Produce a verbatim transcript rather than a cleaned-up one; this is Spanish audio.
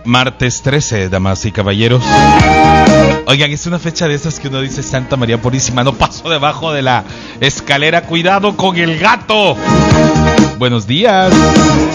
Martes trece, damas y caballeros. Oigan, es una fecha de esas que uno dice: Santa María Purísima, no paso debajo de la escalera, cuidado con el gato. Buenos días.